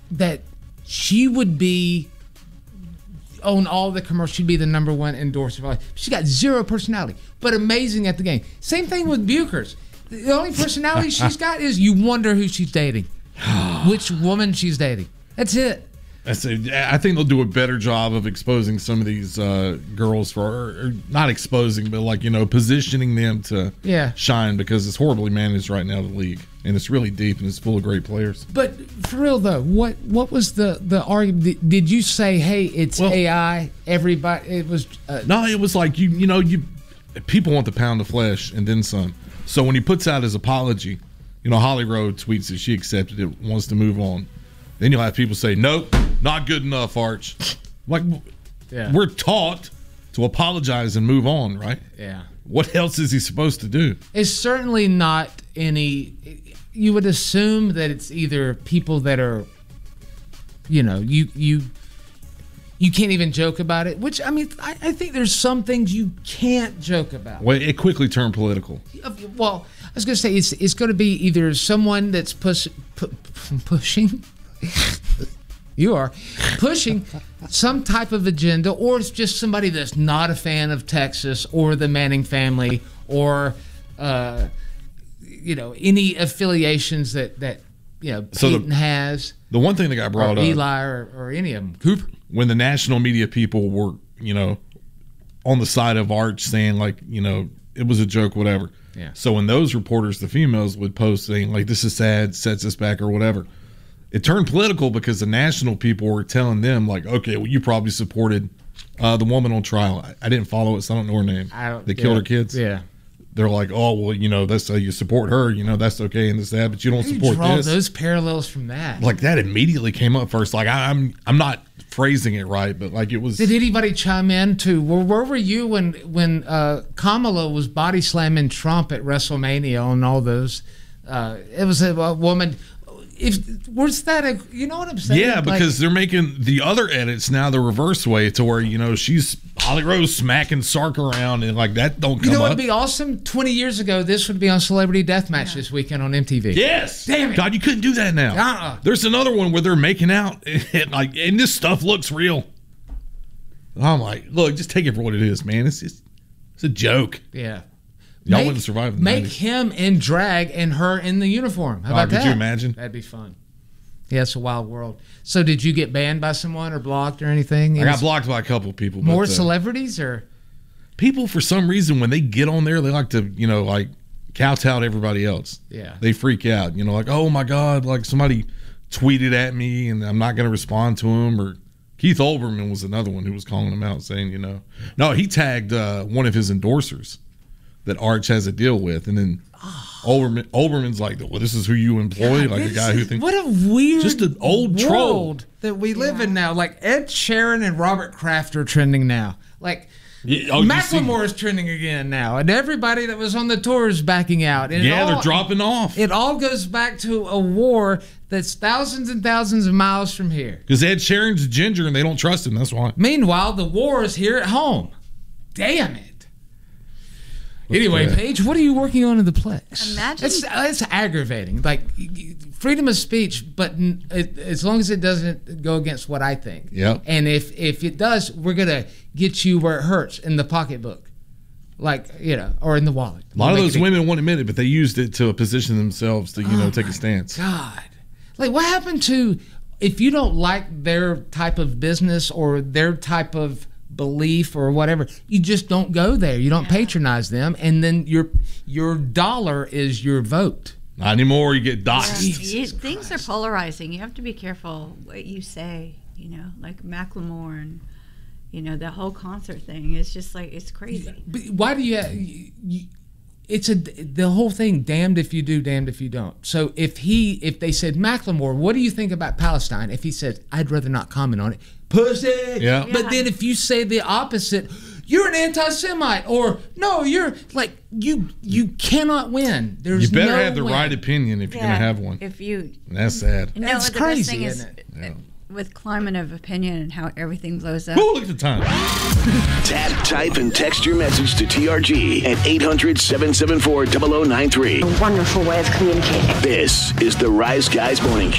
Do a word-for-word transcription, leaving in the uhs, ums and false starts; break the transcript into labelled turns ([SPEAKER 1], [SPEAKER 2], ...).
[SPEAKER 1] that she would be on all the commercials. She'd be the number one endorser. She got zero personality, but amazing at the game. Same thing with Buchers. The only personality she's got is you wonder who she's dating, which woman she's dating. That's it.
[SPEAKER 2] That's a, I think they'll do a better job of exposing some of these uh, girls for, or not exposing, but like, you know, positioning them to
[SPEAKER 1] yeah.
[SPEAKER 2] shine, because it's horribly managed right now, the league, and it's really deep and it's full of great players.
[SPEAKER 1] But for real though, what what was the the argument? Did you say, hey, it's well, A I? Everybody, it was uh,
[SPEAKER 2] no, it was like you you know you people want the pound of flesh and then some. So when he puts out his apology, you know, Holly Rowe tweets that she accepted it, wants to move on. Then you'll have people say, nope, not good enough, Arch. Like, yeah. we're taught to apologize and move on, right?
[SPEAKER 1] Yeah.
[SPEAKER 2] What else is he supposed to do?
[SPEAKER 1] It's certainly not any. You would assume that it's either people that are, you know, you you you can't even joke about it. Which I mean, I, I think there's some things you can't joke about.
[SPEAKER 2] Well, it quickly turned political.
[SPEAKER 1] Well, I was going to say it's it's going to be either someone that's push, pu- pushing. You are pushing some type of agenda, or it's just somebody that's not a fan of Texas or the Manning family, or uh, you know, any affiliations that that you know
[SPEAKER 2] so
[SPEAKER 1] Peyton
[SPEAKER 2] the,
[SPEAKER 1] has.
[SPEAKER 2] The one thing that got brought
[SPEAKER 1] or
[SPEAKER 2] up,
[SPEAKER 1] Eli or, or any of them, Cooper,
[SPEAKER 2] when the national media people were, you know, on the side of Arch saying like, you know, it was a joke, whatever.
[SPEAKER 1] Yeah.
[SPEAKER 2] So when those reporters, the females, would post saying like, this is sad, sets us back, or whatever. It turned political because the national people were telling them, like, okay, well, you probably supported uh, the woman on trial. I, I didn't follow it, so I don't know her name.
[SPEAKER 1] I don't,
[SPEAKER 2] they
[SPEAKER 1] yeah,
[SPEAKER 2] killed her kids?
[SPEAKER 1] Yeah.
[SPEAKER 2] They're like, oh, well, you know, that's uh, you support her, you know, that's okay and this, that, but you don't
[SPEAKER 1] How do you
[SPEAKER 2] support
[SPEAKER 1] draw
[SPEAKER 2] this.
[SPEAKER 1] those parallels from that?
[SPEAKER 2] Like, that immediately came up first. Like, I, I'm I'm not phrasing it right, but, like, it was...
[SPEAKER 1] Did anybody chime in, too? Where, where were you when, when uh, Kamala was body slamming Trump at WrestleMania on all those? Uh, it was a, a woman... If was that a, you know what I'm saying?
[SPEAKER 2] Yeah, because like, they're making the other edits now the reverse way to where, you know, she's Holly Rose smacking Sark around and like that don't come
[SPEAKER 1] You know what
[SPEAKER 2] up.
[SPEAKER 1] would be awesome? twenty years ago, this would be on Celebrity Deathmatch yeah. this weekend on M T V.
[SPEAKER 2] Yes.
[SPEAKER 1] Damn it.
[SPEAKER 2] God, you couldn't do that now.
[SPEAKER 1] Uh-uh.
[SPEAKER 2] There's another one where they're making out and like, and this stuff looks real. I'm like, look, just take it for what it is, man. It's just, it's a joke.
[SPEAKER 1] Yeah.
[SPEAKER 2] Y'all
[SPEAKER 1] make,
[SPEAKER 2] wouldn't survive in the
[SPEAKER 1] Make
[SPEAKER 2] nineties.
[SPEAKER 1] him in drag and her in the uniform. How about
[SPEAKER 2] oh, could
[SPEAKER 1] that?
[SPEAKER 2] you imagine?
[SPEAKER 1] That'd be fun. Yeah, it's a wild world. So did you get banned by someone or blocked or anything?
[SPEAKER 2] I got blocked by a couple of people.
[SPEAKER 1] More
[SPEAKER 2] but, uh,
[SPEAKER 1] celebrities or?
[SPEAKER 2] People, for some reason, when they get on there, they like to, you know, like kowtow to everybody else.
[SPEAKER 1] Yeah.
[SPEAKER 2] They freak out. You know, like, oh, my God, like somebody tweeted at me and I'm not going to respond to him. Or Keith Olbermann was another one who was calling him out saying, you know. No, he tagged uh, one of his endorsers that Arch has a deal with, and then oh. Olbermann, Olbermann's like, well, this is who you employ,
[SPEAKER 1] God,
[SPEAKER 2] like a guy who thinks.
[SPEAKER 1] What a weird,
[SPEAKER 2] just an old troll
[SPEAKER 1] that we live
[SPEAKER 3] yeah.
[SPEAKER 1] in now. Like Ed Sheeran and Robert Kraft are trending now. Like
[SPEAKER 2] yeah, oh,
[SPEAKER 1] Macklemore is trending again now, and everybody that was on the tour is backing out. And
[SPEAKER 2] yeah,
[SPEAKER 1] all,
[SPEAKER 2] they're dropping off.
[SPEAKER 1] It all goes back to a war that's thousands and thousands of miles from here.
[SPEAKER 2] Because Ed Sheeran's a ginger, and they don't trust him. That's why.
[SPEAKER 1] Meanwhile, the war is here at home. Damn it. Anyway, Paige, what are you working on in the Plex?
[SPEAKER 3] Imagine
[SPEAKER 1] it's, it's aggravating. Like freedom of speech, but it, as long as it doesn't go against what I think.
[SPEAKER 2] Yep.
[SPEAKER 1] And if if it does, we're gonna get you where it hurts in the pocketbook, like you know, or in the wallet.
[SPEAKER 2] A lot
[SPEAKER 1] we'll
[SPEAKER 2] of those
[SPEAKER 1] it,
[SPEAKER 2] women won't admit it, but they used it to position themselves to you
[SPEAKER 1] oh
[SPEAKER 2] know take a stance.
[SPEAKER 1] God, like what happened to if you don't like their type of business or their type of belief or whatever, you just don't go there. You don't yeah. patronize them, and then your your dollar is your vote.
[SPEAKER 2] Not anymore. You get doxxed.
[SPEAKER 3] Yeah. You, things are polarizing. You have to be careful what you say. You know, like Macklemore and you know the whole concert thing. It's just like it's crazy.
[SPEAKER 1] But why do you, you, you? It's a the whole thing. Damned if you do, damned if you don't. So if he, if they said Macklemore, what do you think about Palestine? If he said, I'd rather not comment on it. Pussy.
[SPEAKER 2] Yeah.
[SPEAKER 1] But
[SPEAKER 3] yeah.
[SPEAKER 1] then if you say the opposite, you're an anti-Semite, or no, you're like you you cannot win. There's
[SPEAKER 2] you better
[SPEAKER 1] no
[SPEAKER 2] have the
[SPEAKER 1] win.
[SPEAKER 2] right opinion if you're
[SPEAKER 3] yeah.
[SPEAKER 2] gonna have one.
[SPEAKER 3] If you,
[SPEAKER 2] and that's sad.
[SPEAKER 3] No,
[SPEAKER 1] That's
[SPEAKER 3] the
[SPEAKER 1] crazy,
[SPEAKER 3] best thing is,
[SPEAKER 1] isn't it?
[SPEAKER 2] Yeah.
[SPEAKER 3] with climate of opinion and how everything blows up.
[SPEAKER 2] Ooh, look at the time.
[SPEAKER 4] Tap, type, and text your message to T R G at eight hundred, seven seven four, zero zero nine three.
[SPEAKER 5] A wonderful way of communicating.
[SPEAKER 4] This is the Rise Guys Morning